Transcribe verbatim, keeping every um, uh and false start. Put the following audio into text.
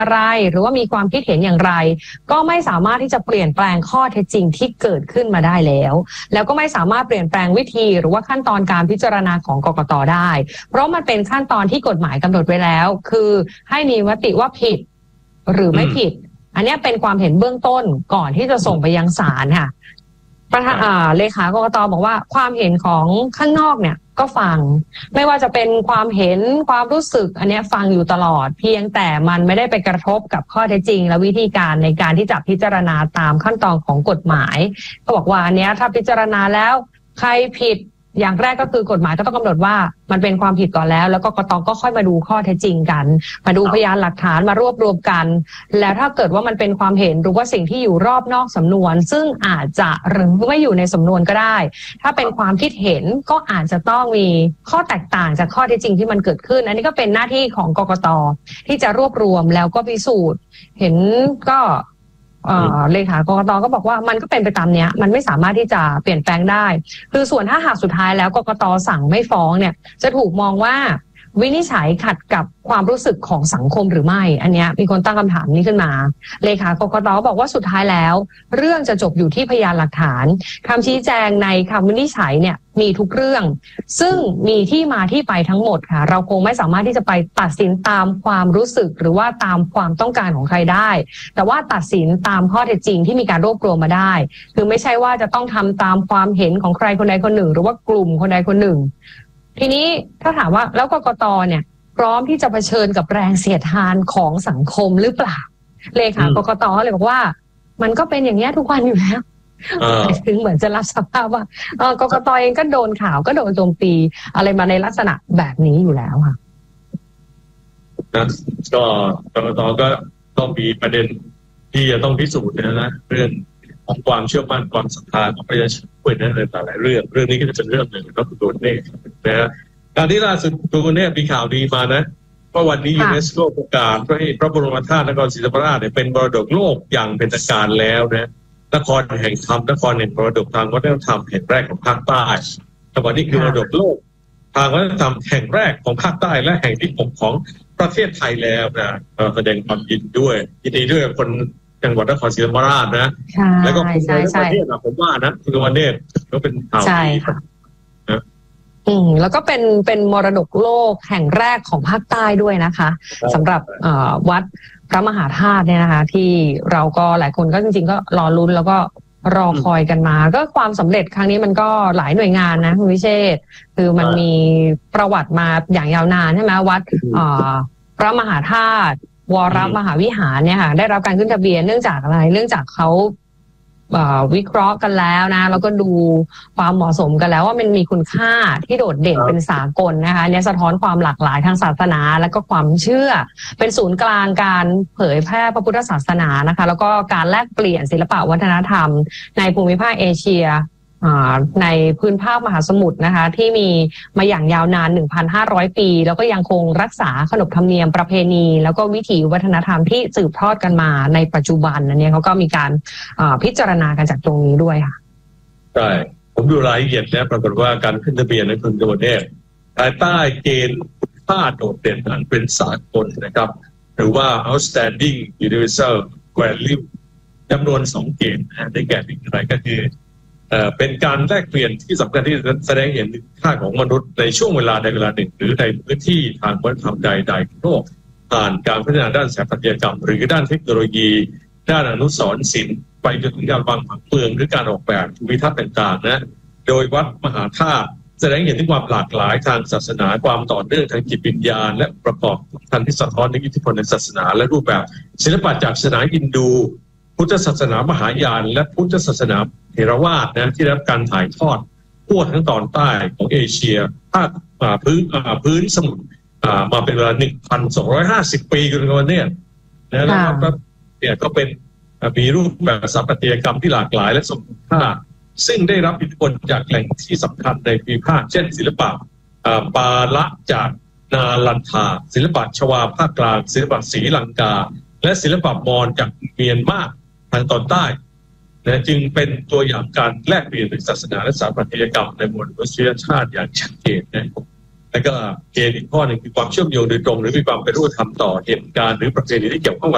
อะไรหรือว่ามีความคิดเห็นอย่างไรก็ไม่สามารถที่จะเปลี่ยนแปลงข้อเท็จจริงที่เกิดขึ้นมาได้แล้วแล้วก็ไม่สามารถเปลี่ยนแปลงวิธีหรือว่าขั้นตอนการพิจารณาของกกต.ได้เพราะมันเป็นขั้นตอนที่กฎหมายกำหนดไว้แล้วคือให้มีมติว่าผิดหรือไม่ผิดอันนี้เป็นความเห็นเบื้องต้นก่อนที่จะส่งไปยังศาลค่ะประธานเลขากกต.บอกว่าความเห็นของข้างนอกเนี่ยก็ฟังไม่ว่าจะเป็นความเห็นความรู้สึกอันนี้ฟังอยู่ตลอดเพียงแต่มันไม่ได้ไปกระทบกับข้อเท็จจริงและวิธีการในการที่จะพิจารณาตามขั้นตอนของกฎหมายก็บอกว่าอันนี้ถ้าพิจารณาแล้วใครผิดอย่างแรกก็คือกฎหมายก็ต้องกำหนดว่ามันเป็นความผิดก่อนแล้วแล้วก็กกต.ก็ค่อยมาดูข้อเท็จจริงกันมาดูพยานหลักฐานมารวบรวมกันแล้วถ้าเกิดว่ามันเป็นความเห็นหรือว่าสิ่งที่อยู่รอบนอกสำนวนซึ่งอาจจะหรือไม่อยู่ในสำนวนก็ได้ถ้าเป็นความคิดเห็นก็อาจจะต้องมีข้อแตกต่างจากข้อเท็จจริงที่มันเกิดขึ้นอันนี้ก็เป็นหน้าที่ของกกต.ที่จะรวบรวมแล้วก็พิสูจน์เห็นก็เลขากกต.ก็บอกว่ามันก็เป็นไปตามเนี้ยมันไม่สามารถที่จะเปลี่ยนแปลงได้คือส่วนถ้าหากสุดท้ายแล้วกกต.สั่งไม่ฟ้องเนี่ยจะถูกมองว่าวินิจฉัยขัดกับความรู้สึกของสังคมหรือไม่อันเนี้ยมีคนตั้งคำถามนี้ขึ้นมาเลขากกต.บอกว่าสุดท้ายแล้วเรื่องจะจบอยู่ที่พยานหลักฐานคำชี้แจงในคำวินิจฉัยเนี่ยมีทุกเรื่องซึ่งมีที่มาที่ไปทั้งหมดค่ะเราคงไม่สามารถที่จะไปตัดสินตามความรู้สึกหรือว่าตามความต้องการของใครได้แต่ว่าตัดสินตามข้อเท็จจริงที่มีการรวบรวมมาได้คือไม่ใช่ว่าจะต้องทำตามความเห็นของใครคนใดคนหนึ่งหรือว่ากลุ่มคนใดคนหนึ่งทีนี้ถ้าถามว่าแล้วกกต.เนี่ยพร้อมที่จะเผชิญกับแรงเสียดทานของสังคมหรือเปล่าเลขากกต.เลยบอกว่ามันก็เป็นอย่างนี้ทุกวันอยู่แล้วถึงเหมือนจะรับสภาพว่ากกต.เองก็โดนข่าวก็โดนโจมตีอะไรมาในลักษณะแบบนี้อยู่แล้วค่ะนะก็กกต.ก็ต้องมีประเด็นที่จะต้องพิสูจน์นะนะเรื่องของความเชื่อมั่นความศรัทธาของประชาชนด้วยนะในแต่ละเรื่องเรื่องนี้ก็จะเป็นเรื่องหนึ่งก็คือตัวเลขนะฮะการที่ล่าสุดตัวนี้มีข่าวดีมานะเพราะวันนี้ยูเนสโกประกาศให้พระบรมธาตุนครศรีธรรมราชเป็นมรดกโลกอย่างเป็นทางการแล้วนะนครแห่งธรรมนครแห่งมรดกทางวัฒนธรรมแห่งแรกของภาคใต้แต่วันนี้คือมรดกโลกทางวัฒนธรรมแห่งแรกของภาคใต้และแห่งที่หกของประเทศไทยแล้วนะแสดงความยินดีด้วยยินดีด้วยคนจังหวัดนครศรีธรรมราชนะแล้วก็คนในประเทศนะผมว่านะคือวันนี้ก็เป็นข่าวดีนะอืมแล้วก็เป็นเป็นมรดกโลกแห่งแรกของภาคใต้ด้วยนะคะสำหรับวัดพระมหาธาตุเนี่ยนะคะที่เราก็หลายคนก็จริงๆก็รอลุ้นแล้วก็รอคอยกันมาก็ความสำเร็จครั้งนี้มันก็หลายหน่วยงานนะคุณวิเชษฐ์คือมันมีประวัติมาอย่างยาวนานใช่ไหมวัดพระมหาธาตุวรมหาวิหารเนี่ยค่ะได้รับการขึ้นทะเบียนเนื่องจากอะไรเนื่องจากเขาวิเคราะห์กันแล้วนะแล้วก็ดูความเหมาะสมกันแล้วว่ามันมีคุณค่าที่โดดเด่นเป็นสากลนะคะเนี่ยสะท้อนความหลากหลายทางศาสนาและก็ความเชื่อเป็นศูนย์กลางการเผยแพร่พระพุทธศาสนานะคะแล้วก็การแลกเปลี่ยนศิลปะวัฒนธรรมในภูมิภาคเอเชียในพื้นภาคมหาสมุทรนะคะที่มีมาอย่างยาวนาน หนึ่งพันห้าร้อย ปีแล้วก็ยังคงรักษาขนบธรรมเนียมประเพณีแล้วก็วิถีวัฒนธรรมที่สืบทอดกันมาในปัจจุบันอันนี้เขาก็มีการพิจารณากันจากตรงนี้ด้วยค่ะใช่ผมดูรายละเอียดแล้วปรากฏว่าการขึ้นทะเบียนในคุณตัวนี้ภายใต้เกณฑ์ค่าโดดเด่นอันเป็นสากลนะครับหรือว่า outstanding universal value จำนวนสองเกณฑ์นะได้แก่หนึ่งอะไรก็คือเอ่อเป็นการแลกเปลี่ยนที่สำคัญที่แสดงเห็นค่าของมนุษย์ในช่วงเวลาใดเวลาหนึ่งหรือในพื้นที่ทางวัฒนธรรมใดๆของโลกผ่านการพัฒนาด้านสถาปัตยกรรมหรือด้านเทคโนโลยีด้านอนุสรณ์ศิลป์ไปจนถึงการวางผังเมืองหรือการออกแบบภูมิทัศน์ต่างๆนะโดยวัดมหาธาตุแสดงเห็นถึงความหลากหลายทางศาสนาความต่อเนื่องทางจิตวิญญาณและประกอบทันที่สะท้อนถึงอิทธิพลในศาสนาและรูปแบบศิลปะจากศาสนาอินดูพุทธศาสนามหายานและพุทธศาสนาเถรวาทนะที่ได้รับการถ่ายทอดทั่วทั้งตอนใต้ของเอเชียภาคพื้นพื้นสมุทรมาเป็นเวลา หนึ่งพันสองร้อยห้าสิบ ปีกันวันนี้นะแล้วก็เนี่ยก็เป็นมีรูปแบบสถาปัตยกรรมที่หลากหลายและสมบูรณ์ค่าซึ่งได้รับอิทธิพลจากแหล่งที่สำคัญในภูมิภาคเช่นศิลปะปาละจากนาลันทาศิลปะชวาภาคกลางศิลปะศรีลังกาและศิลปะมอญจากเมียนมาทางตอนใต้นะจึงเป็นตัวอย่างการแลกเปลี่ยนทางศาสนาและสถาปัตยกรรมในมวลมนุษยชาติอย่างชัดเจนนะและก็เกณฑ์อีกข้อหนึ่งคือความเชื่อมโยงโดยตรงหรือมีความเป็นรูปธรรมต่อเหตุการณ์หรือประเพณีที่เกี่ยวข้อง